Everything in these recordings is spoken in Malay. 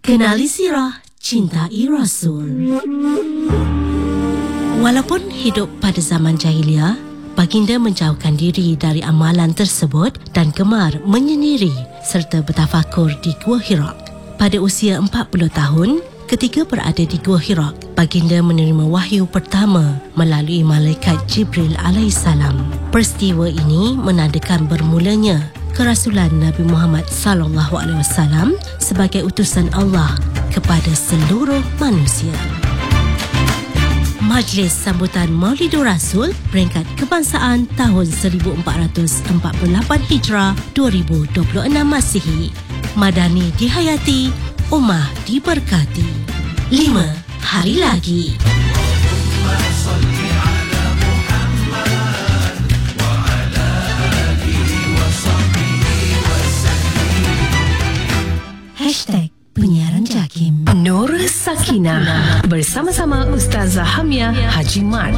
Kenali Sirah Cintai Rasul. Walaupun hidup pada zaman jahiliah, baginda menjauhkan diri dari amalan tersebut dan gemar menyendiri serta bertafakur di Gua Hira. Pada usia 40 tahun, ketika berada di Gua Hira, baginda menerima wahyu pertama melalui malaikat Jibril alaihissalam. Peristiwa ini menandakan bermulanya kerasulan Nabi Muhammad sallallahu alaihi wasallam sebagai utusan Allah kepada seluruh manusia. Majlis sambutan Maulidur Rasul peringkat kebangsaan tahun 1448 Hijrah 2026 Masihi. Madani dihayati, ummah diberkati. 5 hari lagi. #Penyiaran Jakim. Nur Sakinah bersama-sama Ustazah Hamia Haji Mat.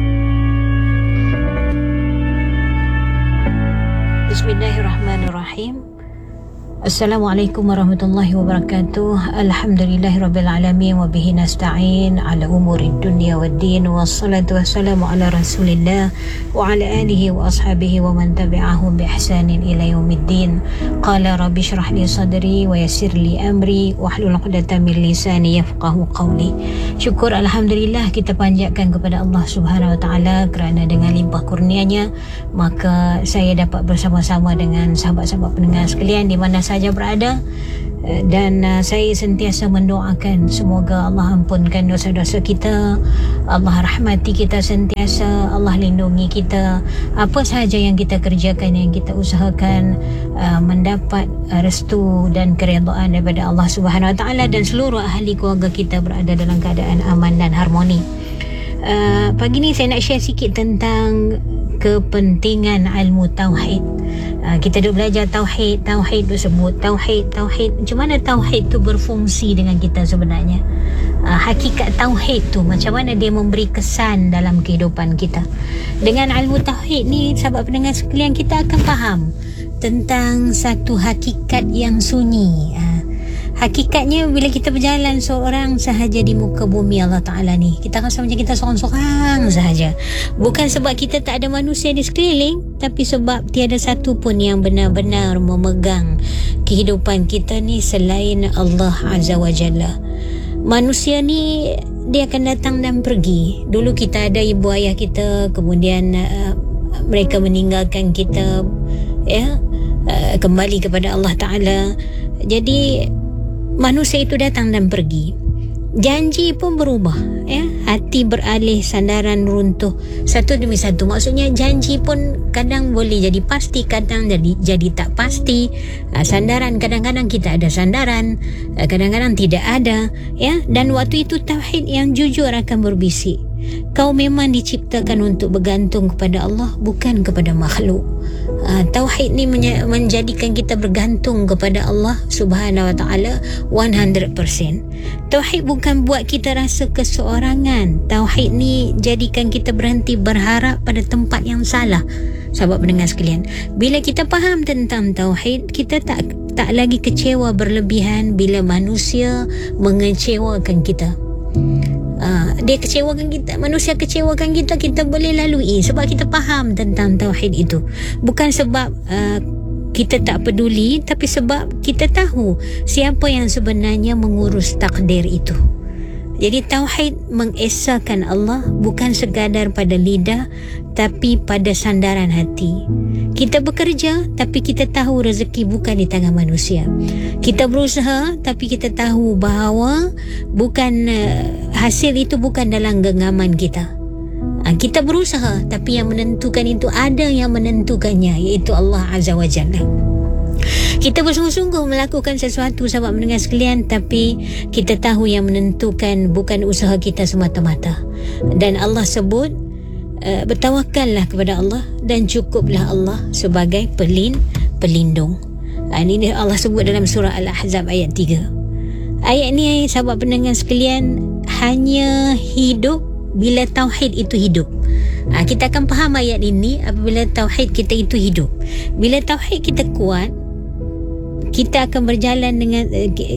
Bismillahirrahmanirrahim. Assalamualaikum warahmatullahi wabarakatuh. Alhamdulillahirabbil alamin wa bihi nasta'in ala umurid dunya waddin, wassalatu wassalamu ala Rasulillah wa ala alihi wa ashabihi wa man tabi'ahum bi ihsanin ila yaumiddin. Qala rabbi shrah li sadri wa yassir li amri wahlul 'uqdatam min lisani yafqahu qawli. Syukur alhamdulillah kita panjatkan kepada Allah Subhanahu wa taala kerana dengan limpah kurnianya maka saya dapat bersama-sama dengan sahabat-sahabat pendengar sekalian di mana saja berada, dan saya sentiasa mendoakan semoga Allah ampunkan dosa-dosa kita, Allah rahmati kita sentiasa, Allah lindungi kita, apa sahaja yang kita kerjakan, yang kita usahakan mendapat restu dan keredaan daripada Allah Subhanahu Wa Taala, dan seluruh ahli keluarga kita berada dalam keadaan aman dan harmoni. Pagi ni saya nak share sikit tentang kepentingan ilmu tauhid. Kita duk belajar tauhid duk sebut tauhid. Macam mana tauhid tu berfungsi dengan kita sebenarnya? Hakikat tauhid tu macam mana dia memberi kesan dalam kehidupan kita? Dengan ilmu tauhid ni, sahabat pendengar sekalian, kita akan faham tentang satu hakikat yang sunyi. Hakikatnya bila kita berjalan seorang sahaja di muka bumi Allah Ta'ala ni, kita rasa macam kita seorang-seorang sahaja. Bukan sebab kita tak ada manusia di sekeliling, tapi sebab tiada satu pun yang benar-benar memegang kehidupan kita ni selain Allah Azza wa Jalla. Manusia ni dia akan datang dan pergi. Dulu kita ada ibu ayah kita, kemudian mereka meninggalkan kita, kembali kepada Allah Ta'ala. Jadi manusia itu datang dan pergi. Janji pun berubah, hati beralih, sandaran runtuh satu demi satu. Maksudnya janji pun kadang boleh jadi pasti, kadang jadi tak pasti. Sandaran kadang-kadang kita ada sandaran, kadang-kadang tidak ada, dan waktu itu tauhid yang jujur akan berbisik. Kau memang diciptakan untuk bergantung kepada Allah, bukan kepada makhluk. Tauhid ni menjadikan kita bergantung kepada Allah Subhanahu Wa Taala 100%. Tauhid bukan buat kita rasa keseorangan. Tauhid ni jadikan kita berhenti berharap pada tempat yang salah. Sahabat pendengar sekalian, bila kita faham tentang tauhid, kita tak lagi kecewa berlebihan bila manusia mengecewakan kita. Dia kecewakan kita, manusia kecewakan kita, kita boleh lalui sebab kita faham tentang tauhid itu. Bukan sebab kita tak peduli, tapi sebab kita tahu siapa yang sebenarnya mengurus takdir itu. Jadi tauhid mengesahkan Allah bukan sekadar pada lidah, tapi pada sandaran hati. Kita bekerja, tapi kita tahu rezeki bukan di tangan manusia. Kita berusaha, tapi kita tahu bahawa bukan hasil itu bukan dalam genggaman kita. Kita berusaha, tapi yang menentukan itu ada yang menentukannya, iaitu Allah Azza wa Jalla. Kita bersungguh-sungguh melakukan sesuatu, sahabat mendengar sekalian, tapi kita tahu yang menentukan bukan usaha kita semata-mata. Dan Allah sebut, bertawakallah kepada Allah dan cukuplah Allah sebagai pelindung. Ini Allah sebut dalam surah Al-Ahzab ayat 3. Ayat ni, sahabat pendengar sekalian, hanya hidup bila tauhid itu hidup. Kita akan faham ayat ini apabila tauhid kita itu hidup. Bila tauhid kita kuat, kita akan berjalan dengan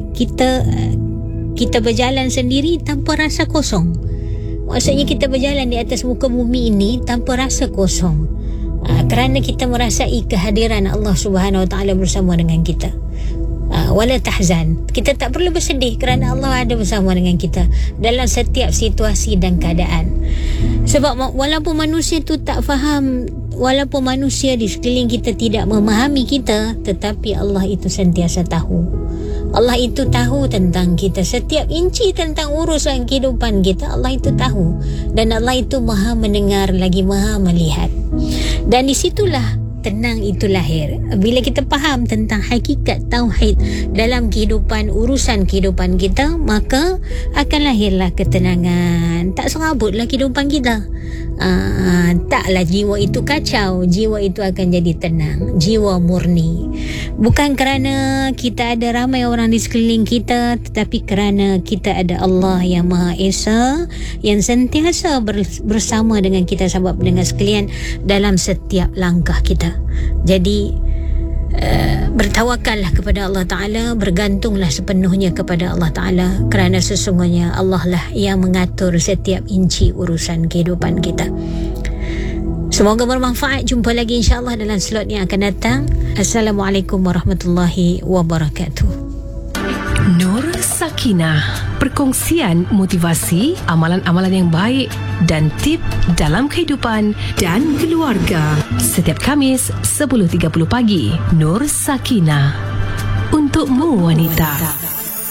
kita berjalan sendiri tanpa rasa kosong. Maksudnya kita berjalan di atas muka bumi ini tanpa rasa kosong. Kerana kita merasai kehadiran Allah Subhanahu Wa Taala bersama dengan kita. Wala tahzan. Kita tak perlu bersedih kerana Allah ada bersama dengan kita dalam setiap situasi dan keadaan. Sebab walaupun manusia tu tak faham, walaupun manusia di sekeliling kita tidak memahami kita, tetapi Allah itu sentiasa tahu. Allah itu tahu tentang kita. Setiap inci tentang urusan kehidupan kita, Allah itu tahu. Dan Allah itu maha mendengar lagi maha melihat. Dan disitulah tenang itu lahir. Bila kita faham tentang hakikat tauhid dalam kehidupan, urusan kehidupan kita, maka akan lahirlah ketenangan. Tak serabutlah kehidupan kita. Taklah jiwa itu kacau. Jiwa itu akan jadi tenang. Jiwa murni. Bukan kerana kita ada ramai orang di sekeliling kita, tetapi kerana kita ada Allah yang Maha Esa, yang sentiasa bersama dengan kita, sahabat pendengar sekalian, dalam setiap langkah kita. Jadi bertawakallah kepada Allah Ta'ala, bergantunglah sepenuhnya kepada Allah Ta'ala, kerana sesungguhnya Allah lah yang mengatur setiap inci urusan kehidupan kita. Semoga bermanfaat. Jumpa lagi insyaAllah dalam slot yang akan datang. Assalamualaikum warahmatullahi wabarakatuh. Nur Sakinah, perkongsian motivasi, amalan-amalan yang baik dan tip dalam kehidupan dan keluarga. Setiap Khamis 10.30 pagi. Nur Sakinah, untukmu wanita.